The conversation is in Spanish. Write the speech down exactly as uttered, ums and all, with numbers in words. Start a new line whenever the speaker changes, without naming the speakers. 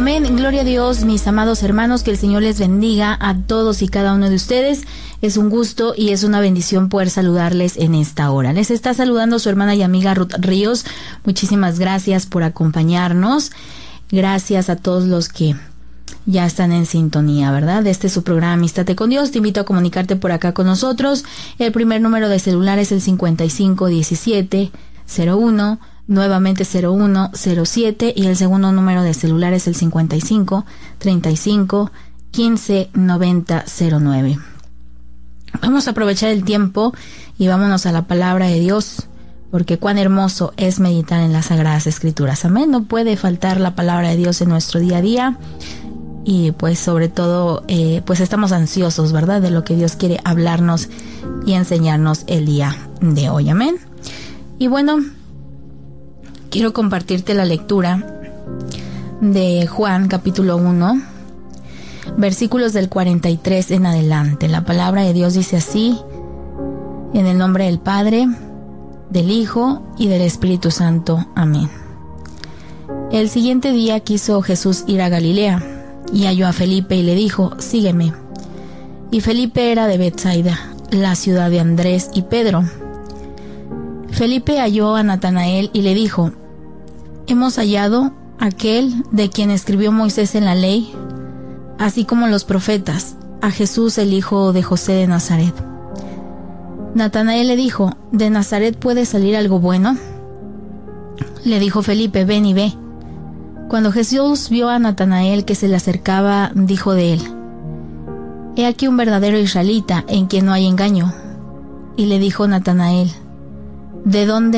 Amén. Gloria a Dios, mis amados hermanos, que el Señor les bendiga a todos y cada uno de ustedes. Es un gusto y es una bendición poder saludarles en esta hora. Les está saludando su hermana y amiga Ruth Ríos. Muchísimas gracias por acompañarnos. Gracias a todos los que ya están en sintonía, ¿verdad? Este es su programa Amístate con Dios. Te invito a comunicarte por acá con nosotros. El primer número de celular es el cincuenta y cinco diecisiete cero uno, nuevamente cero uno cero siete, y el segundo número de celular es el cincuenta y cinco treinta y cinco quince noventa cero nueve. Vamos a aprovechar el tiempo y vámonos a la palabra de Dios, porque cuán hermoso es meditar en las Sagradas Escrituras. Amén. No puede faltar la palabra de Dios en nuestro día a día. Y pues sobre todo, eh, pues estamos ansiosos, ¿verdad?, de lo que Dios quiere hablarnos y enseñarnos el día de hoy. Amén. Y bueno, quiero compartirte la lectura de Juan capítulo uno, versículos del cuarenta y tres en adelante. La palabra de Dios dice así: en el nombre del Padre, del Hijo y del Espíritu Santo. Amén. El siguiente día quiso Jesús ir a Galilea, y halló a Felipe y le dijo: sígueme. Y Felipe era de Betsaida, la ciudad de Andrés y Pedro. Felipe halló a Natanael y le dijo: hemos hallado aquel de quien escribió Moisés en la ley, así como los profetas, a Jesús, el hijo de José de Nazaret. Natanael le dijo: ¿de Nazaret puede salir algo bueno? Le dijo Felipe: ven y ve. Cuando Jesús vio a Natanael que se le acercaba, dijo de él: he aquí un verdadero israelita en quien no hay engaño. Y le dijo Natanael: ¿de dónde